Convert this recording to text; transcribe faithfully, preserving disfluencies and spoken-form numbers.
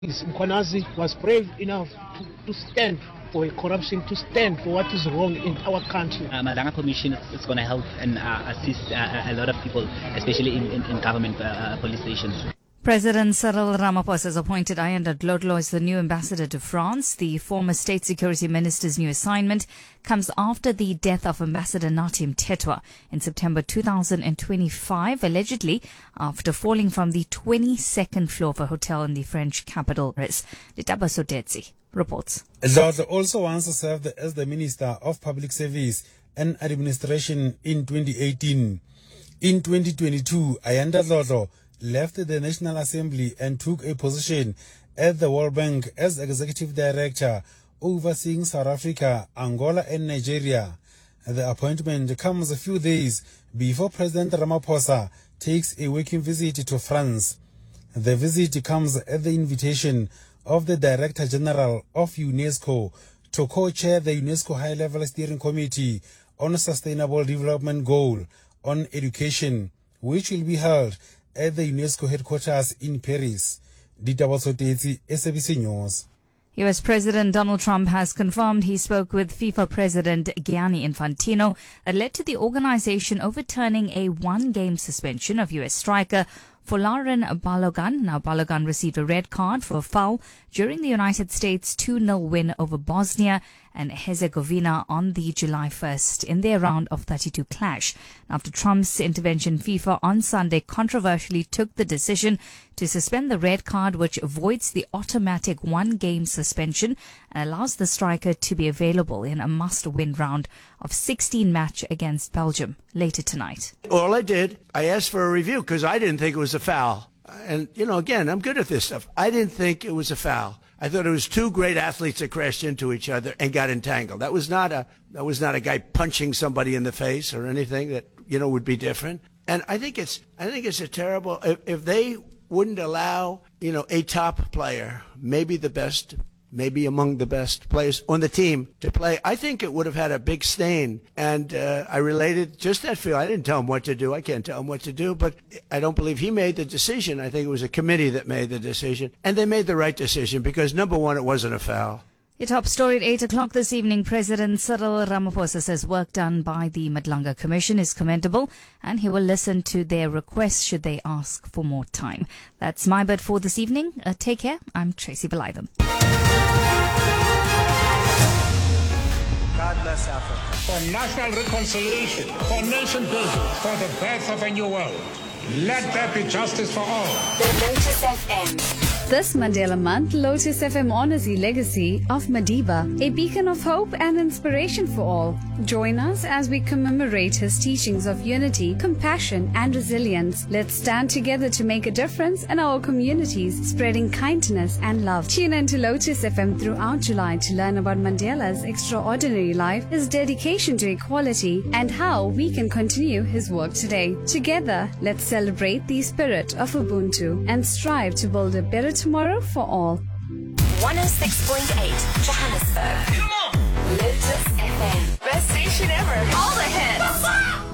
Mkhwanazi was brave enough to, to stand for corruption, to stand for what is wrong in our country. Uh, Malanga Commission is, is going to help and uh, assist uh, a lot of people, especially in, in, in government uh, police stations. President Cyril Ramaphosa has appointed Ayanda Dlodlo as the new ambassador to France. The former state security minister's new assignment comes after the death of Ambassador Nathi Mthethwa in September two thousand twenty-five, allegedly after falling from the twenty-second floor of a hotel in the French capital, Paris. Ditaba Sodetsi reports. Dlodlo also once served as the Minister of Public Service and Administration in twenty eighteen. In twenty twenty-two, Ayanda Dlodlo left the National Assembly and took a position at the World Bank as Executive Director overseeing South Africa, Angola and Nigeria. The appointment comes a few days before President Ramaphosa takes a working visit to France. The visit comes at the invitation of the Director General of UNESCO to co-chair the UNESCO High-Level Steering Committee on Sustainable Development Goal on Education, which will be held at the UNESCO headquarters in Paris. Ditaba Sodetsi, S A B C News. U S President Donald Trump has confirmed he spoke with FIFA President Gianni Infantino that led to the organization overturning a one-game suspension of U S striker Folarin Balogun. Now, Balogun received a red card for a foul during the United States two nil win over Bosnia and Herzegovina on the July first in their round of thirty-two clash. After Trump's intervention, FIFA on Sunday controversially took the decision to suspend the red card, which avoids the automatic one-game suspension and allows the striker to be available in a must-win round of sixteen match against Belgium later tonight. All I did, I asked for a review because I didn't think it was a foul. And, you know, again, I'm good at this stuff. I didn't think it was a foul. I thought it was two great athletes that crashed into each other and got entangled. That was not a that was not a guy punching somebody in the face or anything that, you know, would be different. And I think it's I think it's a terrible if, if they wouldn't allow, you know, a top player, maybe the best, maybe among the best players on the team to play, I think it would have had a big stain. And uh, I related just that feel. I didn't tell him what to do. I can't tell him what to do, but I don't believe he made the decision. I think it was a committee that made the decision. And they made the right decision because, number one, it wasn't a foul. Your top story at eight o'clock this evening. President Cyril Ramaphosa says work done by the Madlanga Commission is commendable and he will listen to their requests should they ask for more time. That's my bit for this evening. Uh, take care. I'm Tracy Belaidham. God bless Africa. For national reconciliation, for nation building, for the birth of a new world. Let there be justice for all. The Lotus F M. This Mandela Month, Lotus F M honors the legacy of Madiba, a beacon of hope and inspiration for all. Join us as we commemorate his teachings of unity, compassion, and resilience. Let's stand together to make a difference in our communities, spreading kindness and love. Tune in to Lotus F M throughout July to learn about Mandela's extraordinary life, his dedication to equality, and how we can continue his work today. Together, let's celebrate the spirit of Ubuntu and strive to build a better tomorrow for all. one oh six point eight Johannesburg. Come on! Lotus F M. Best station ever. All the hits.